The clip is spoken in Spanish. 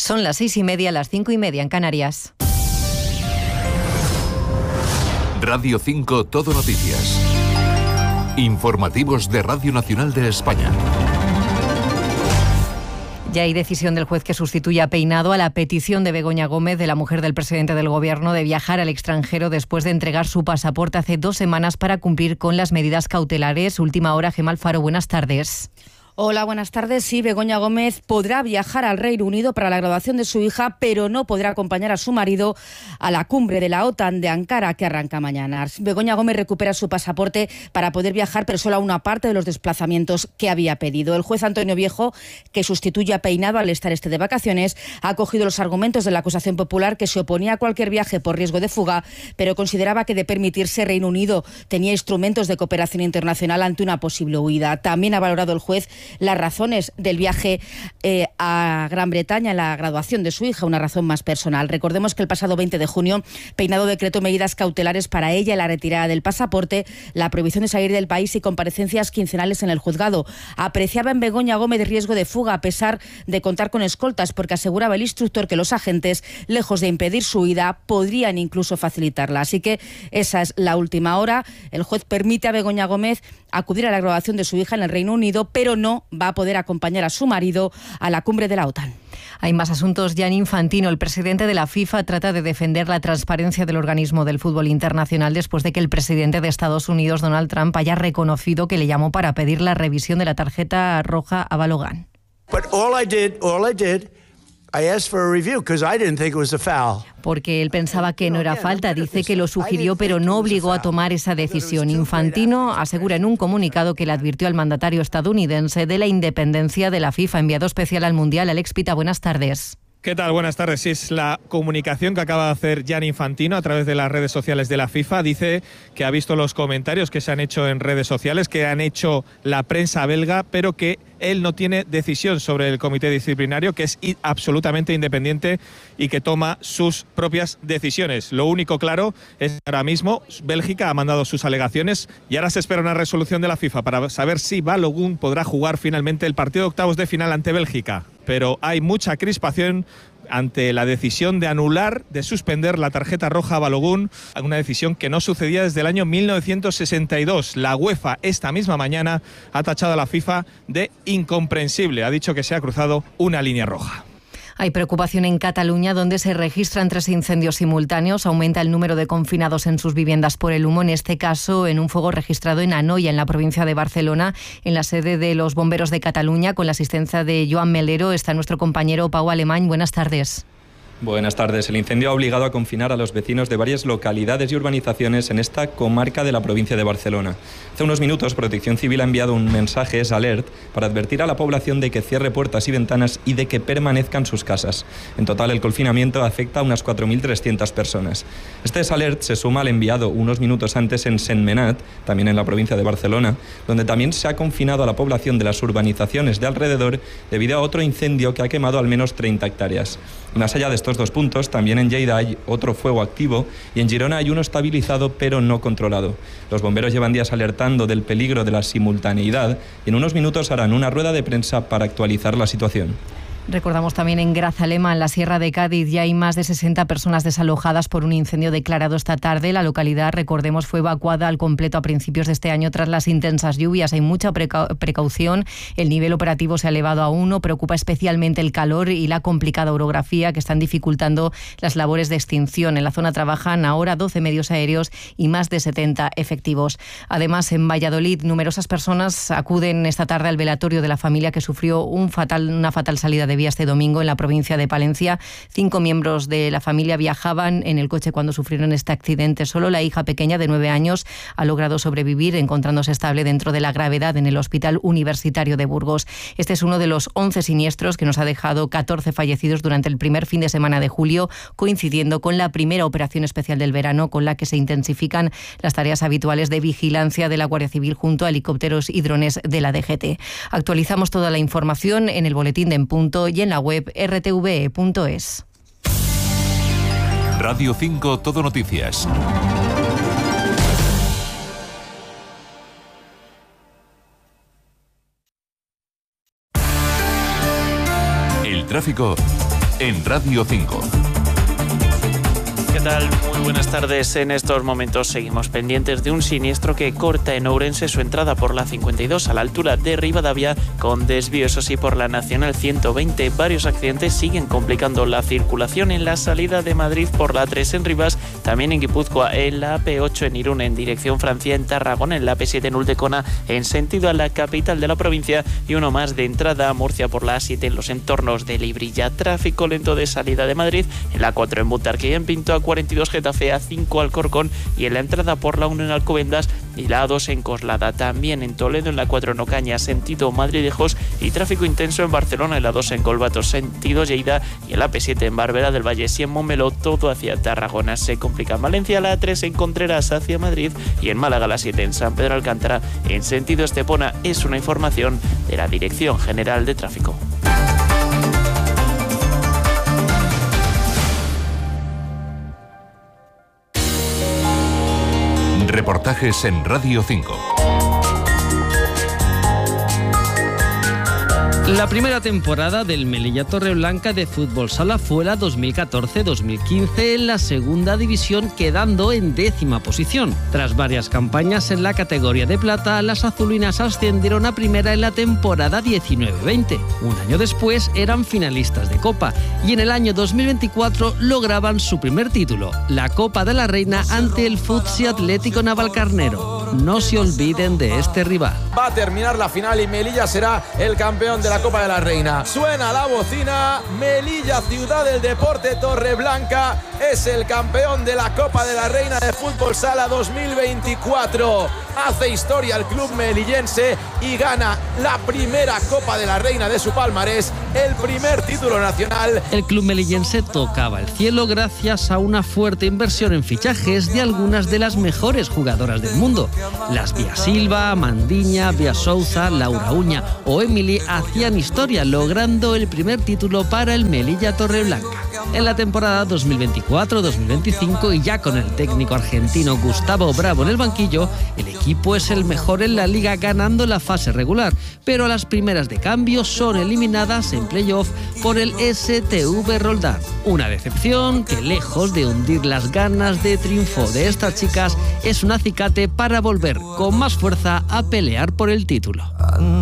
Son las 6:30, las 5:30 en Canarias. Radio 5 Todo Noticias. Informativos de Radio Nacional de España. Ya hay decisión del juez que sustituye a Peinado a la petición de Begoña Gómez, de la mujer del presidente del Gobierno, de viajar al extranjero después de entregar su pasaporte hace 2 semanas para cumplir con las medidas cautelares. Última hora, Gemma Alfaro, buenas tardes. Hola, buenas tardes. Sí, Begoña Gómez podrá viajar al Reino Unido para la graduación de su hija, pero no podrá acompañar a su marido a la cumbre de la OTAN de Ankara, que arranca mañana. Begoña Gómez recupera su pasaporte para poder viajar, pero solo a una parte de los desplazamientos que había pedido. El juez Antonio Viejo, que sustituye a Peinado al estar de vacaciones, ha acogido los argumentos de la acusación popular, que se oponía a cualquier viaje por riesgo de fuga, pero consideraba que de permitirse, Reino Unido tenía instrumentos de cooperación internacional ante una posible huida. También ha valorado el juez las razones del viaje a Gran Bretaña en la graduación de su hija, una razón más personal. Recordemos que el pasado 20 de junio Peinado decretó medidas cautelares para ella, la retirada del pasaporte, la prohibición de salir del país y comparecencias quincenales en el juzgado. Apreciaba en Begoña Gómez riesgo de fuga a pesar de contar con escoltas, porque aseguraba el instructor que los agentes, lejos de impedir su huida, podrían incluso facilitarla. Así que esa es la última hora. El juez permite a Begoña Gómez acudir a la graduación de su hija en el Reino Unido, pero no va a poder acompañar a su marido a la cumbre de la OTAN. Hay más asuntos. Gianni Infantino, el presidente de la FIFA, trata de defender la transparencia del organismo del fútbol internacional después de que el presidente de Estados Unidos, Donald Trump, haya reconocido que le llamó para pedir la revisión de la tarjeta roja a Balogun. I asked for a review because I didn't think it was a foul. Porque él pensaba que no era falta. Dice que lo sugirió, pero no obligó a tomar esa decisión. Infantino asegura en un comunicado que le advirtió al mandatario estadounidense de la independencia de la FIFA. Enviado especial al Mundial, Alex Pita, buenas tardes. ¿Qué tal? Buenas tardes. Sí, es la comunicación que acaba de hacer Gianni Infantino a través de las redes sociales de la FIFA. Dice que ha visto los comentarios que se han hecho en redes sociales, que han hecho la prensa belga, pero que él no tiene decisión sobre el comité disciplinario, que es absolutamente independiente y que toma sus propias decisiones. Lo único claro es que ahora mismo Bélgica ha mandado sus alegaciones y ahora se espera una resolución de la FIFA para saber si Balogun podrá jugar finalmente el partido de octavos de final ante Bélgica. Pero hay mucha crispación ante la decisión de anular, de suspender la tarjeta roja a Balogun, una decisión que no sucedía desde el año 1962. La UEFA esta misma mañana ha tachado a la FIFA de incomprensible. Ha dicho que se ha cruzado una línea roja. Hay preocupación en Cataluña, donde se registran 3 incendios simultáneos. Aumenta el número de confinados en sus viviendas por el humo, en este caso en un fuego registrado en Anoia, en la provincia de Barcelona, en la sede de los bomberos de Cataluña. Con la asistencia de Joan Melero está nuestro compañero Pau Alemany. Buenas tardes. Buenas tardes. El incendio ha obligado a confinar a los vecinos de varias localidades y urbanizaciones en esta comarca de la provincia de Barcelona. Hace unos minutos, Protección Civil ha enviado un mensaje, alert, para advertir a la población de que cierre puertas y ventanas y de que permanezcan sus casas. En total, el confinamiento afecta a unas 4.300 personas. Este alert se suma al enviado unos minutos antes en Sentmenat, también en la provincia de Barcelona, donde también se ha confinado a la población de las urbanizaciones de alrededor debido a otro incendio que ha quemado al menos 30 hectáreas. Más allá de estos 2 puntos, también en Lleida hay otro fuego activo y en Girona hay uno estabilizado pero no controlado. Los bomberos llevan días alertando del peligro de la simultaneidad y en unos minutos harán una rueda de prensa para actualizar la situación. Recordamos también en Grazalema, en la Sierra de Cádiz, ya hay más de 60 personas desalojadas por un incendio declarado esta tarde. La localidad, recordemos, fue evacuada al completo a principios de este año tras las intensas lluvias. Hay mucha precaución. El nivel operativo se ha elevado a 1. Preocupa especialmente el calor y la complicada orografía que están dificultando las labores de extinción. En la zona trabajan ahora 12 medios aéreos y más de 70 efectivos. Además, en Valladolid, numerosas personas acuden esta tarde al velatorio de la familia que sufrió una fatal salida de vía este domingo en la provincia de Palencia. 5 miembros de la familia viajaban en el coche cuando sufrieron este accidente. Solo la hija pequeña de 9 años ha logrado sobrevivir, encontrándose estable dentro de la gravedad en el Hospital Universitario de Burgos. Este es uno de los 11 siniestros que nos ha dejado 14 fallecidos durante el primer fin de semana de julio, coincidiendo con la primera operación especial del verano, con la que se intensifican las tareas habituales de vigilancia de la Guardia Civil junto a helicópteros y drones de la DGT. Actualizamos toda la información en el boletín de En Punto y en la web rtve.es. Radio 5 Todo Noticias. El tráfico en Radio 5. ¿Qué tal? Muy buenas tardes. En estos momentos seguimos pendientes de un siniestro que corta en Ourense su entrada por la 52 a la altura de Rivadavia con desvío, eso sí, por la Nacional 120. Varios accidentes siguen complicando la circulación en la salida de Madrid por la 3 en Rivas, también en Guipúzcoa, en la AP8 en Irún en dirección Francia, en Tarragona, en la AP7 en Ulldecona en sentido a la capital de la provincia y uno más de entrada a Murcia por la A7 en los entornos de Librilla. Tráfico lento de salida de Madrid en la 4 en Butarque y en Pinto, A42 Getafe, A5 Alcorcón y en la entrada por la 1 en Alcobendas y la A2 en Coslada. También en Toledo en la 4 en Ocaña sentido Madrid-Lejos y tráfico intenso en Barcelona en la 2 en Colbato sentido Lleida y en la P7 en Barbera del Valle y en Montmeló todo hacia Tarragona. Se complica en Valencia la A3 en Contreras hacia Madrid y en Málaga la 7 en San Pedro Alcántara en sentido Estepona. Es una información de la Dirección General de Tráfico. Reportajes en Radio 5. La primera temporada del Melilla Torreblanca de fútbol sala fue la 2014-2015 en la segunda división, quedando en 10ª posición. Tras varias campañas en la categoría de plata, las azulinas ascendieron a primera en la temporada 19-20. Un año después eran finalistas de Copa y en el año 2024 lograban su primer título, la Copa de la Reina ante el Futsi Atlético Navalcarnero. No se olviden de este rival. Va a terminar la final y Melilla será el campeón de la Copa de la Reina. Suena la bocina, Melilla, ciudad del deporte, Torreblanca es el campeón de la Copa de la Reina de Fútbol Sala 2024. Hace historia el club melillense y gana la primera Copa de la Reina de su palmarés, el primer título nacional. El club melillense tocaba el cielo gracias a una fuerte inversión en fichajes de algunas de las mejores jugadoras del mundo. Las Vía Silva, Mandiña, Vía Souza, Laura Uña o Emily hacían historia, logrando el primer título para el Melilla Torreblanca. En la temporada 2024-2025 y ya con el técnico argentino Gustavo Bravo en el banquillo, el equipo es el mejor en la liga ganando la fase regular, pero a las primeras de cambio son eliminadas en playoff por el STV Roldán. Una decepción que, lejos de hundir las ganas de triunfo de estas chicas, es un acicate para volver con más fuerza a pelear por el título.